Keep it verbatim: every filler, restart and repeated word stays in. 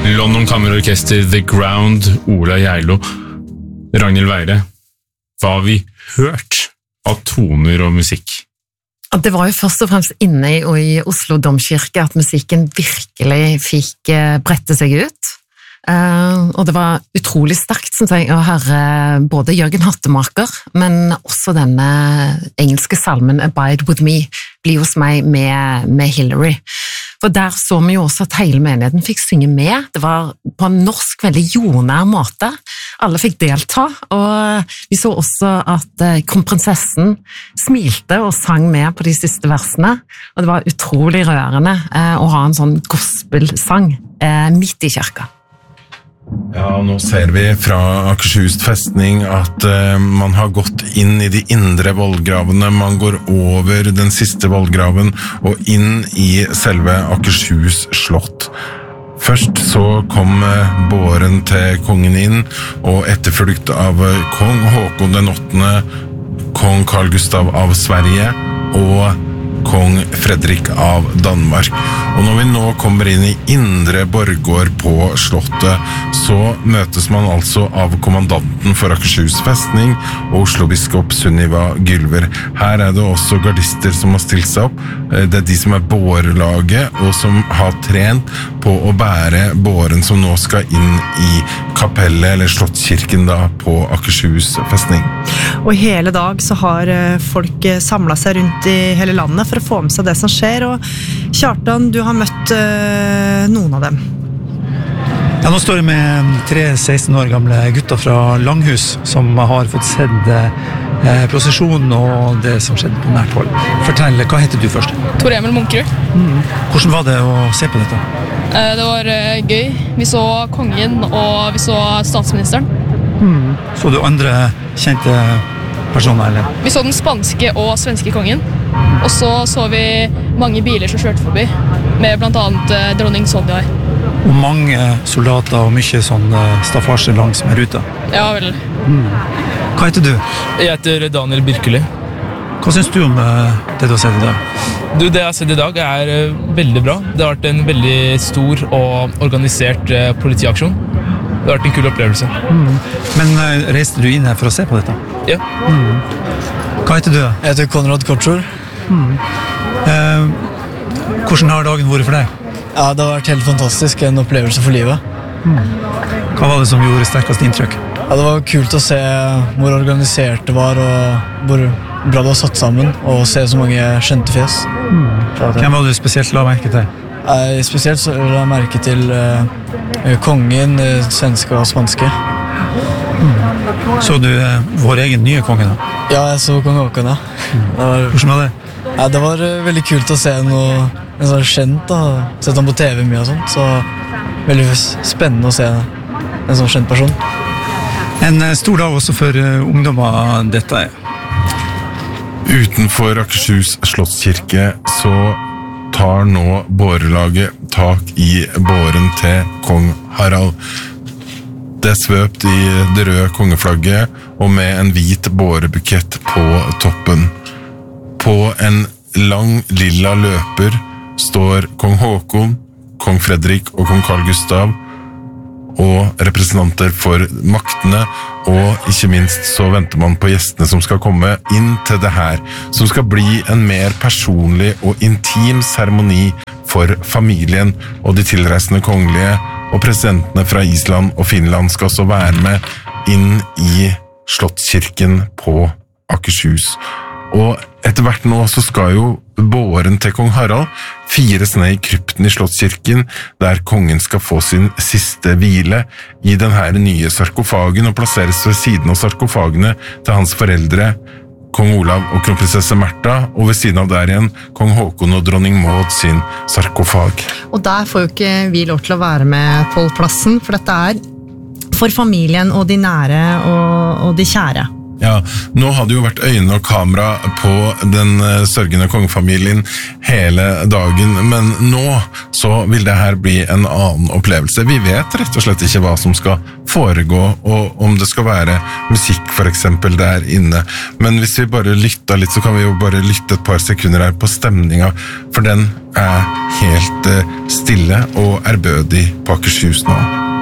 London Kammerorkester, The Ground, Ola Geilo, Ragnhild Weire. Hva har vi hørt av toner og musikk? Det var jo først og fremst inne i Oslo Domkirke at musikken virkelig fikk brette seg ut. Og det var utrolig sterkt, synes jeg, å høre både Jørgen Hattemaker, men også denne engelske salmen Abide With Me, Bli hos meg med, med Hillary. For der så vi jo også at hele menigheten fikk synge med. Det var på en norsk veldig jordnær måte. Alle fikk delta, og vi så også at kronprinsessen smilte og sang med på de siste versene, og det var utrolig rørende å ha en sånn gospelsang midt i kirka. Ja, nå ser vi fra Akershus festning at uh, man har gått inn i de indre vollgravene, man går over den siste vollgraven og inn i selve Akershus slott. Først så kom uh, båren til kongen inn, og etterfulgt av uh, kong Håkon den åttende, kong Carl Gustav av Sverige og kong Fredrik av Danmark. Og når vi nå kommer inn i indre borggård på slottet, så møtes man altså av kommandanten for Akershus festning og Oslo-biskop Sunniva Gylver. Her er det også gardister som har stilt seg opp. Det er de som er bårlaget og som har trent på å bære båren som nå skal inn i kapellet eller slottskirken da på Akershus festning. Og i hele dag så har folk samlet seg rundt i hele landet for å få med seg det som skjer, og Kjartan, du har møtt uh, noen av dem. Ja, nå står jeg med tre seksten år gamle gutter fra Langhus som har fått sett eh, prosesjonen og det som skjedde på nært hold. Fortell, hva heter du først? Tor Emil Munkerud. Mm. Hvordan var det å se på dette? Eh, det var eh, gøy. Vi så kongen og vi så statsministeren. Mm. Så du andre kjente personer, eller? Vi så den spanske og svenske kongen. Og så så vi mange biler som kjørte forbi, med blant annet eh, dronning Sonja. Og mange soldater og mye sånn staffasje langs med ruta. Ja, vel. Mm. Hva heter du? Jeg heter Daniel Birkeli. Hva synes du om det du har sett i dag? Du, det jeg har sett i dag er veldig bra. Det har vært en veldig stor og organisert politiaksjon. Det har vært en kul opplevelse. Mm. Men reiste du inn her for å se på dette? Ja. Mm. Hva heter du? Jeg heter Konrad Kortsjord. Mm. Eh, hvordan har dagen vært for deg? Ja, det har vært helt fantastisk, en opplevelse for livet. Mm. Hva var det som gjorde sterkest inntrykk? Ja, det var kult å se hvor organisert det var, og hvor bra det var satt sammen, og se så mange kjente fjes. Mm. Hvem var du spesielt la merke til? Jeg spesielt så la jeg merke til uh, kongen, uh, svenske og spanske. Mm. Så du uh, vår egen nye konge da? Ja, jeg så kong Håkon, ja. Mm. Det var, Hvordan var det? Ja, det var uh, veldig kult å se noe en sånn kjent da, sett han på T V mye og sånt, så veldig spennende å se en sånn kjent person. En stor dag også for uh, ungdommer dette er. Utenfor Akershus slottskirke så tar nå bårelaget tak i båren til kong Harald. Det er svøpt i det røde kongeflagget og med en hvit bårebukett på toppen. På en lang lilla løper står kong Håkon, kong Fredrik og kong Carl Gustav og representanter for maktene, og ikke minst så venter man på gjestene som skal komme inn til det her, som skal bli en mer personlig og intim seremoni for familien og de tilreisende kongelige, og presidentene fra Island og Finland skal også være med inn i slottskirken på Akershus. Og etter hvert nå så skal jo båren til kong Harald fires ned i krypten i slottskirken, der kongen skal få sin siste hvile i den her nye sarkofagen og plasseres ved siden av sarkofagene til hans foreldre, kong Olav og kronprinsesse Märtha, og ved siden av der igjen kong Håkon og dronning Maud sin sarkofag. Og der får jo ikke vi lov til å være med på plassen, for dette er for familien og de nære og, og de kjære. Ja, nå hadde jo vært øyne og kamera på den sørgende kongefamilien hele dagen, men nå så vil det her bli en annen opplevelse. Vi vet rett og slett ikke hva som skal foregå, og om det skal være musikk for eksempel der inne. Men hvis vi bare lytter litt, så kan vi jo bare lytte et par sekunder her på stemninga, for den er helt stille og ærbødig på Akershus nå.